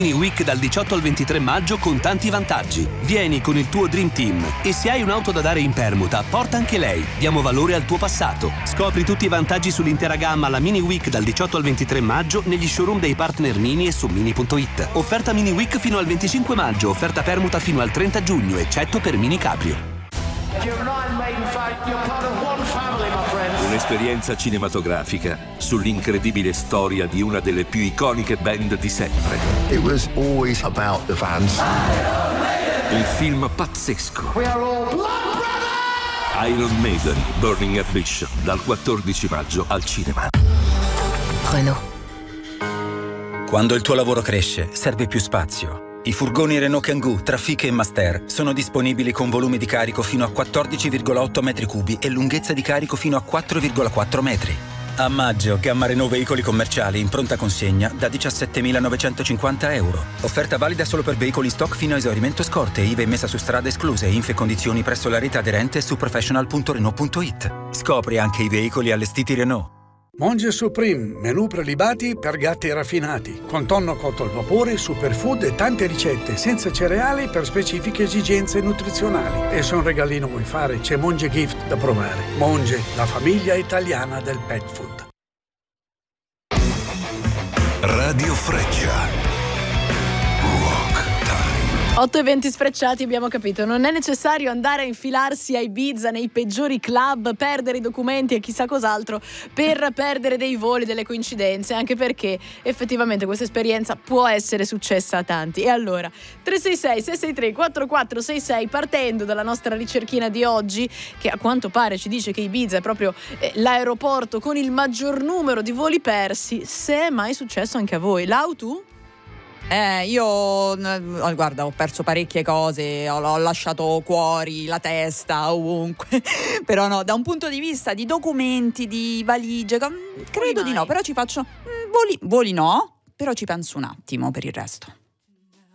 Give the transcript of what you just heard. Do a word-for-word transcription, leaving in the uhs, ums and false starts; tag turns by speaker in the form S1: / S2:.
S1: Week dal diciotto al ventitré maggio con tanti vantaggi. Vieni con il tuo Dream Team e se hai un'auto da dare in permuta, porta anche lei. Diamo valore al tuo passato. Scopri tutti i vantaggi sull'intera gamma alla Mini Week dal diciotto al ventitré maggio negli showroom dei partner Mini e su mini punto it. Offerta Mini Week fino al venticinque maggio, offerta permuta fino al trenta giugno, eccetto per Mini Caprio.
S2: Un'esperienza cinematografica sull'incredibile storia di una delle più iconiche band di sempre.
S3: It was always about the fans.
S2: Il film pazzesco Iron Maiden, Burning Ambition, dal quattordici maggio al cinema.
S4: Renault.
S5: Quando il tuo lavoro cresce, serve più spazio. I furgoni Renault Kangoo, Trafic e Master sono disponibili con volumi di carico fino a quattordici virgola otto metri cubi e lunghezza di carico fino a quattro virgola quattro metri. A maggio, gamma Renault veicoli commerciali in pronta consegna da diciassettemilanovecentocinquanta euro. Offerta valida solo per veicoli in stock fino a esaurimento scorte, I V A messa su strada escluse, info e condizioni presso la rete aderente su professional punto renault punto it. Scopri anche i veicoli allestiti Renault.
S6: Monge Supreme, menù prelibati per gatti raffinati, con tonno cotto al vapore, superfood e tante ricette, senza cereali per specifiche esigenze nutrizionali. E se un regalino vuoi fare, c'è Monge Gift da provare. Monge, la famiglia italiana del pet food.
S7: Radio Freccia.
S8: otto e venti sfrecciati, abbiamo capito. Non è necessario andare a infilarsi a Ibiza nei peggiori club, perdere i documenti e chissà cos'altro per perdere dei voli, delle coincidenze, anche perché effettivamente questa esperienza può essere successa a tanti. E allora, tre sei sei sei sei tre quattro quattro sei sei, partendo dalla nostra ricerchina di oggi, che a quanto pare ci dice che Ibiza è proprio eh, l'aeroporto con il maggior numero di voli persi, se è mai successo anche a voi. Lau, tu?
S9: Eh, io guarda, ho perso parecchie cose, ho, ho lasciato cuori, la testa, ovunque. Però no, da un punto di vista di documenti, di valigie, credo di no, però ci faccio voli, voli no, però ci penso un attimo per il resto.